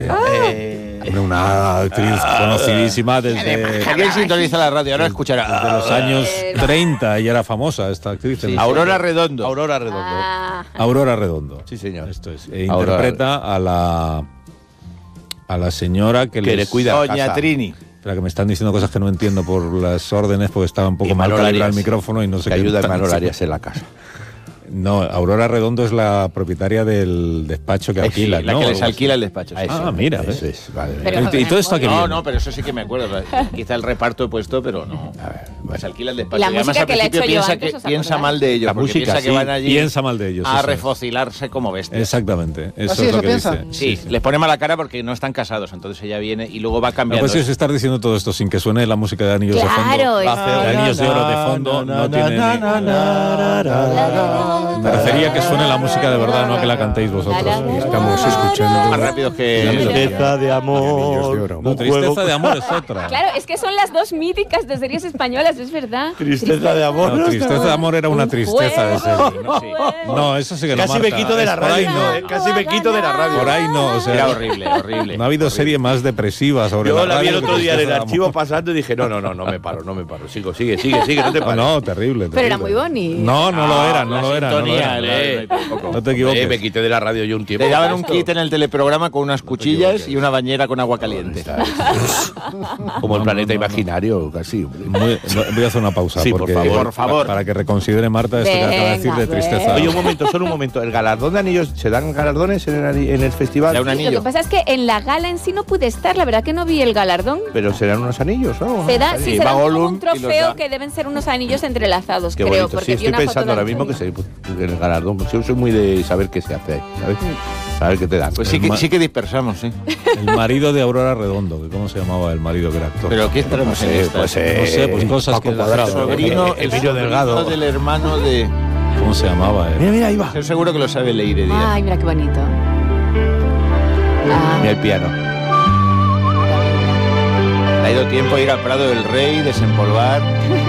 Una actriz conocidísima desde... ¿Quién sintoniza la radio? Ahora escuchará. Desde los años 30, y era famosa esta actriz. Sí, Aurora Redondo. Aurora Redondo. Sí, señor. Esto es. Interpreta a la señora que le cuida. Doña Trini. Espera, que me están diciendo cosas que no entiendo por las órdenes, porque estaba un poco mal calibrado el micrófono y no sé qué. Ayuda a Manol Arias en la casa. No, Aurora Redondo es la propietaria del despacho que alquila, sí, la que les alquila el despacho. Sí. Mira, eso es. Vale. ¿Y todo esto aquí viene? No, pero eso sí que me acuerdo. Quizá el reparto he puesto, pero no. A ver, pues alquila el despacho. La música que le he hecho yo antes, piensa mal de ellos. La música, piensa que van allí piensa mal de ellos. A refocilarse como bestias. Exactamente. Eso es lo que dice. Sí, les pone mala cara porque no están casados. Entonces ella viene y luego va cambiando. Pues es estar diciendo todo esto sin que suene la música de Anillos de Fondo. Claro, de Anillos de Oro de fondo no tiene... Me refería que suene la música de verdad, no a que la cantéis vosotros. Estamos escuchando más rápido que Tristeza de amor. No, Tristeza de amor es otra. Claro, es que son las dos míticas de series españolas, es verdad. Tristeza de amor. No, Tristeza de amor era una tristeza de serie. No, eso sí que no. Casi me quito de la radio. Casi me quito de la radio. Por ahí no, o sea, era horrible. No ha habido serie más depresiva sobre la radio. Yo la vi el otro día en el archivo pasando y dije, no me paro. Sigue, no te pares. No, terrible. Pero era muy bonito. No lo era. No te equivoques. Me quité de la radio yo un tiempo. Te daban un kit en el teleprograma con unas cuchillas y una bañera con agua caliente. Como el planeta imaginario, casi. Voy a hacer una pausa. Sí, porque, por favor. Para que reconsidere Marta esto que acaba de decir de tristeza. Oye, solo un momento. ¿El galardón de anillos, se dan galardones en el festival? Da un anillo. Lo que pasa es que en la gala en sí no pude estar, la verdad que no vi el galardón. Pero serán unos anillos, ¿no? Se da un trofeo que deben ser unos anillos entrelazados, qué creo. Bonito. Sí, estoy pensando ahora mismo que el galardón. Yo soy muy de saber qué se hace ahí, ¿sabes? Saber qué te dan. Pues sí que dispersamos, sí. El marido de Aurora Redondo, ¿cómo se llamaba el marido que era actor? Pero ¿qué estaremos en esta? No sé, pues cosas Paco que... Cuadrado. Sobrino, el Delgado. Del hermano de... ¿Cómo se llamaba? Mira, ahí va. Estoy seguro que lo sabe Leire Díaz. Ay, mira qué bonito. Mira el piano. Le ha ido tiempo a ir al Prado del Rey, desempolvar.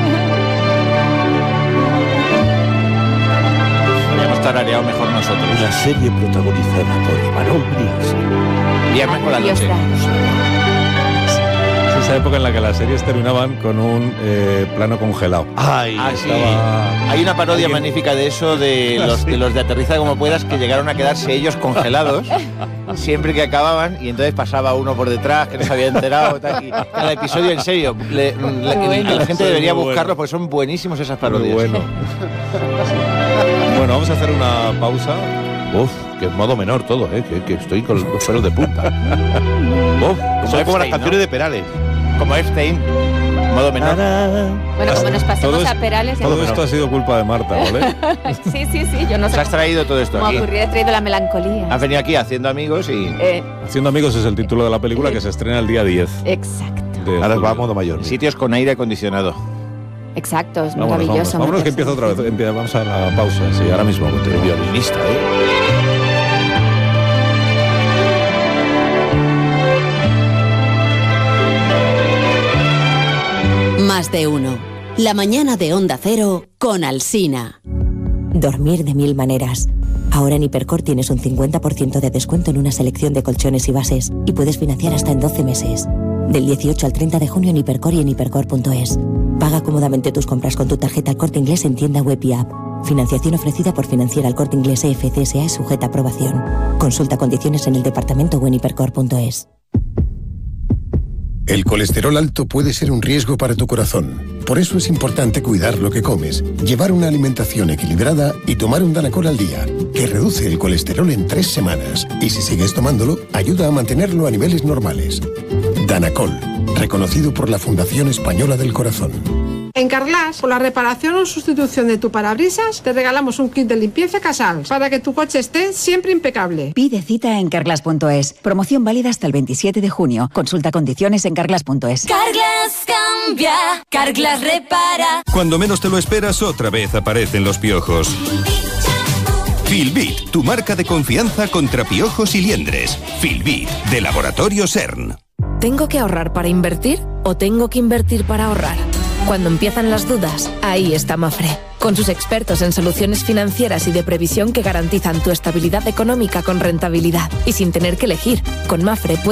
Habíamos tarareado mejor nosotros. Una serie protagonizada por Imanol Brias. Viernes por la noche. Es esa época en la que las series terminaban con un plano congelado. Sí. Hay una parodia magnífica de eso, de los de Aterriza como puedas, que llegaron a quedarse ellos congelados siempre que acababan, y entonces pasaba uno por detrás que no se había enterado. Y cada episodio, en serio, la gente debería buscarlos porque son buenísimos esas parodias. Muy bueno. Bueno, vamos a hacer una pausa. Que es modo menor todo, que estoy con los pelos de punta. Soy como las canciones de Perales. Como Epstein, modo menor. Bueno, como nos pasemos a Perales... Todo esto ha sido culpa de Marta, ¿vale? Sí, yo no sé. ¿Te has traído todo esto aquí? Me ocurrió, he traído la melancolía. Has venido aquí haciendo amigos y... Haciendo amigos es el título de la película que se estrena el día 10. Exacto. Ahora va a modo mayor. Sitios con aire acondicionado. Exacto, es maravilloso. Vámonos que empieza otra vez. Vamos a la pausa, sí, ahora mismo. El violinista, Más de uno. La mañana de Onda Cero con Alsina. Dormir de mil maneras. Ahora en Hipercor tienes un 50% de descuento en una selección de colchones y bases y puedes financiar hasta en 12 meses. Del 18 al 30 de junio en Hipercor y en hipercor.es. Paga cómodamente tus compras con tu tarjeta El Corte Inglés en tienda web y app. Financiación ofrecida por Financiera El Corte Inglés EFCSA es sujeta a aprobación. Consulta condiciones en el departamento o en hipercor.es. El colesterol alto puede ser un riesgo para tu corazón. Por eso es importante cuidar lo que comes, llevar una alimentación equilibrada y tomar un Danacol al día, que reduce el colesterol en 3 semanas. Y si sigues tomándolo, ayuda a mantenerlo a niveles normales. Danacol, reconocido por la Fundación Española del Corazón. En Carglass, por la reparación o sustitución de tu parabrisas, te regalamos un kit de limpieza Casals para que tu coche esté siempre impecable. Pide cita en Carglass.es. Promoción válida hasta el 27 de junio. Consulta condiciones en Carglass.es. Carglass cambia, Carglass repara. Cuando menos te lo esperas, otra vez aparecen los piojos. Filbit, tu marca de confianza contra piojos y liendres. Filbit, de Laboratorio CERN. ¿Tengo que ahorrar para invertir o tengo que invertir para ahorrar? Cuando empiezan las dudas, ahí está Mapfre, con sus expertos en soluciones financieras y de previsión que garantizan tu estabilidad económica con rentabilidad y sin tener que elegir. Con Mapfre